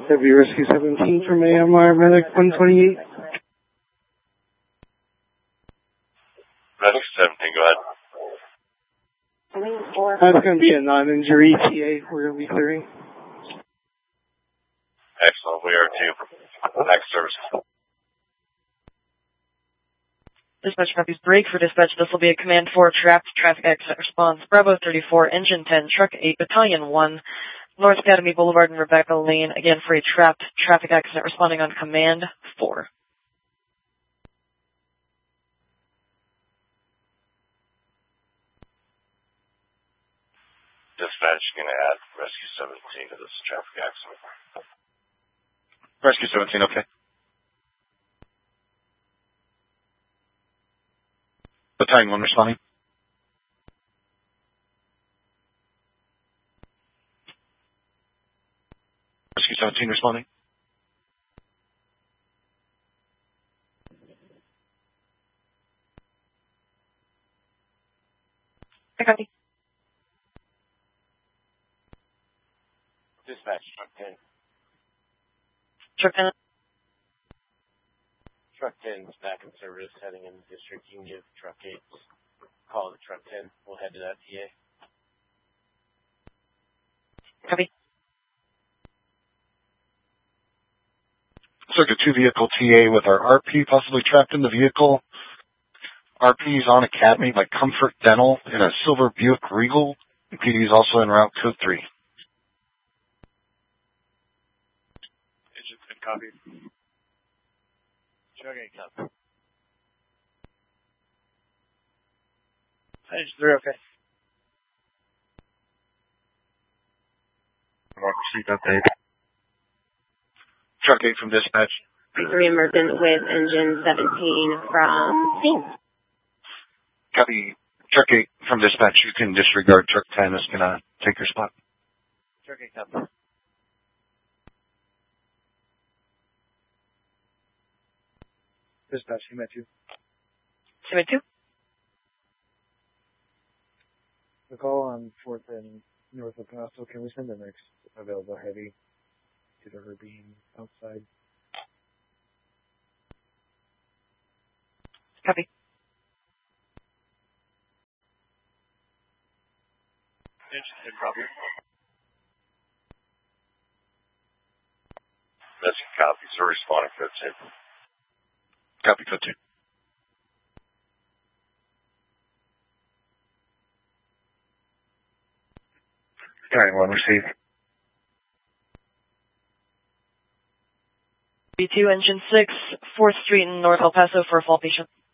That'd be Rescue 17 from AMR Medic 128. Medic 17, go ahead. That's going to be a non-injury TA. We're going to be clearing. Excellent. We are too. Next service. Dispatch copies break for dispatch. This will be a command 4 trapped traffic accident response. Bravo 34, engine 10, truck 8, battalion 1, North Academy Boulevard and Rebecca Lane, again for a trapped traffic accident responding on command 4. Dispatch is going to add Rescue 17 to this traffic accident. Rescue 17, okay. Battalion 1 responding. Rescue 17 responding. I copy. Dispatch, truck 10. Truck 10. Truck 10 is back in service, heading in the district. You can give truck 8 call to truck 10. We'll head to that TA. Copy. Circuit 2 vehicle TA with our RP possibly trapped in the vehicle. RP is on Academy by Comfort Dental in a silver Buick Regal. PD is also en route code 3. Engine 10 copy. Truck 8 copy. Engine 3, okay. Received update. Truck 8 from dispatch. 3 emergent with engine 17 from scene. Copy. Truck 8 from dispatch. You can disregard truck 10 is going to take your spot. Truck 8 copy. Dispatch, you met you. Submit 2. The call on 4th and North of Paso. Can we send the next available heavy to her being outside? Copy. Engine 10 copy. That's a copy. So responding code 2. Copy code 2. Battalion 1 received. B2, engine 6, 4th Street in North El Paso for a fall patient.